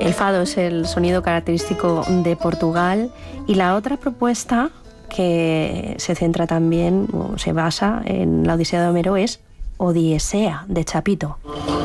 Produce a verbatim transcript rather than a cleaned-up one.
El fado es el sonido característico de Portugal, y la otra propuesta que se centra también, o se basa en la Odisea de Homero, es Odiesea, de Chapito.